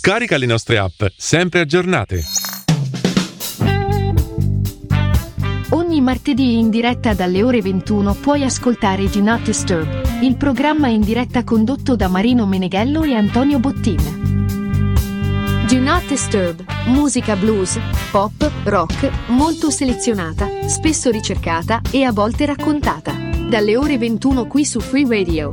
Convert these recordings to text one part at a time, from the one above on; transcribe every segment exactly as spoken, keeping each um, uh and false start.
Scarica le nostre app, sempre aggiornate. Ogni martedì in diretta dalle ore ventuno puoi ascoltare Do Not Disturb, il programma in diretta condotto da Marino Meneghello e Antonio Bottin. Do Not Disturb, musica blues, pop, rock, molto selezionata, spesso ricercata e a volte raccontata. Dalle ore ventuno qui su Free Radio.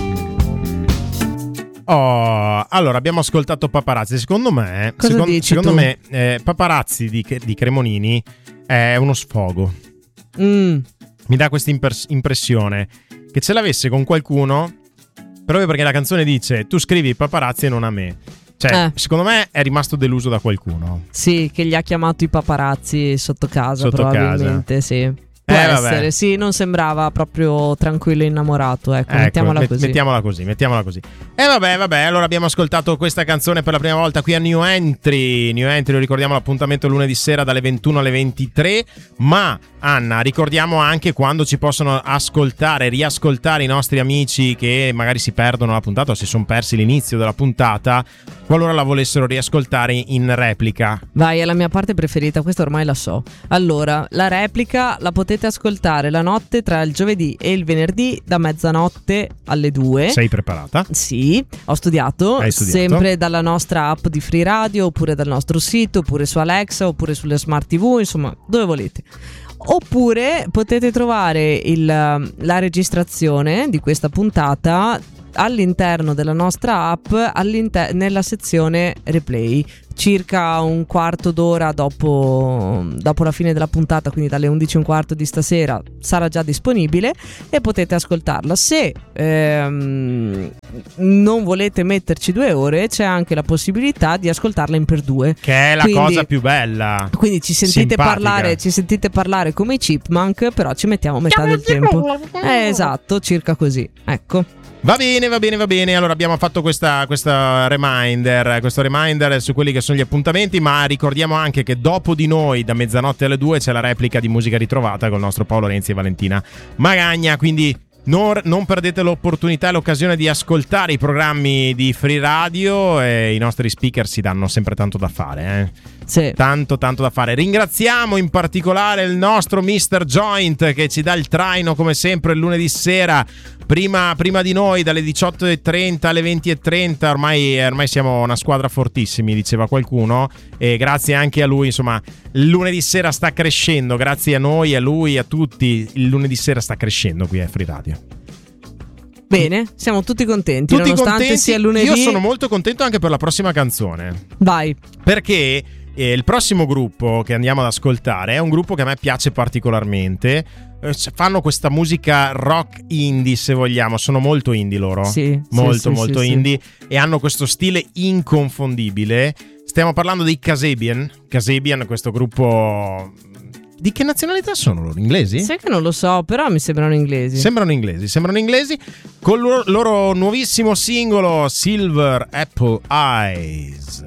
Oh, allora abbiamo ascoltato Paparazzi. Secondo me, Cosa secondo, dici secondo tu? me eh, Paparazzi di, di Cremonini è uno sfogo. Mm. Mi dà questa imper- impressione che ce l'avesse con qualcuno, proprio perché la canzone dice tu scrivi Paparazzi e non a me. Cioè, Eh. secondo me è rimasto deluso da qualcuno. Sì, che gli ha chiamato i paparazzi sotto casa, Sotto probabilmente, sì. Può Eh, essere, vabbè. sì, non sembrava proprio tranquillo e innamorato, ecco, Ecco, mettiamola met- così. mettiamola così, mettiamola così. E vabbè, vabbè, allora abbiamo ascoltato questa canzone per la prima volta qui a New Entry. New Entry, lo ricordiamo, l'appuntamento lunedì sera dalle ventuno alle ventitré. Ma Anna, ricordiamo anche quando ci possono ascoltare, riascoltare i nostri amici che magari si perdono la puntata o si sono persi l'inizio della puntata, qualora la volessero riascoltare in replica. Vai, è la mia parte preferita, questa ormai la so. Allora, la replica la potete ascoltare la notte tra il giovedì e il venerdì da mezzanotte alle due. Sei preparata? Sì, ho studiato, Hai studiato. sempre dalla nostra app di Free Radio, oppure dal nostro sito, oppure su Alexa, oppure sulle smart tivù, insomma, dove volete. Oppure potete trovare il, la registrazione di questa puntata all'interno della nostra app, all'inter- nella sezione replay, circa un quarto d'ora dopo, dopo la fine della puntata, quindi dalle undici e un quarto di stasera sarà già disponibile e potete ascoltarla. Se ehm, non volete metterci due ore, c'è anche la possibilità di ascoltarla in per due, Che è la Quindi- cosa più bella. quindi ci sentite Simpatica. parlare, ci sentite parlare come i Chipmunk, però ci mettiamo metà del tempo. Eh, esatto, circa così. Ecco. Va bene, va bene, va bene. Allora abbiamo fatto questa, questa reminder, questo reminder su quelli che sono gli appuntamenti, ma ricordiamo anche che dopo di noi, da mezzanotte alle due, c'è la replica di Musica Ritrovata con il nostro Paolo Renzi e Valentina Magagna, quindi non, non perdete l'opportunità e l'occasione di ascoltare i programmi di Free Radio, e i nostri speaker si danno sempre tanto da fare, eh. Sì. Tanto tanto da fare. Ringraziamo in particolare il nostro mister Joint che ci dà il traino come sempre il lunedì sera prima, prima di noi dalle diciotto e trenta alle venti e trenta. Ormai, ormai siamo una squadra fortissimi, diceva qualcuno, e grazie anche a lui, insomma, il lunedì sera sta crescendo, grazie a noi, a lui, a tutti. Il lunedì sera sta crescendo qui a Free Radio. Bene, siamo tutti contenti, Tutti nonostante contenti. sia lunedì. Io sono molto contento anche per la prossima canzone, Vai. perché eh, il prossimo gruppo che andiamo ad ascoltare è un gruppo che a me piace particolarmente. Eh, fanno questa musica rock indie, se vogliamo, sono molto indie loro, Sì, molto sì, sì, molto sì, indie, e hanno questo stile inconfondibile. Stiamo parlando dei Kasabian. Kasabian, questo gruppo. Di che nazionalità sono loro? Inglesi? Sai che non lo so, però mi sembrano inglesi. Sembrano inglesi, sembrano inglesi. Con il loro, loro nuovissimo singolo Silver Apple Eyes.